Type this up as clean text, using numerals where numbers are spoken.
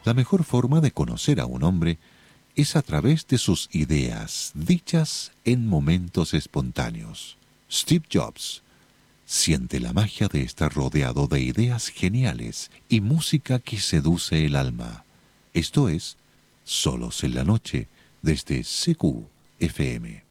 La mejor forma de conocer a un hombre es a través de sus ideas, dichas en momentos espontáneos. Steve Jobs. Siente la magia de estar rodeado de ideas geniales y música que seduce el alma. Esto es Solos en la Noche, desde CQ FM.